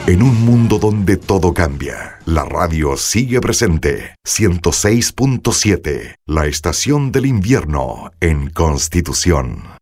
En un mundo donde todo cambia, la radio sigue presente. 106.7, la estación del invierno en Constitución.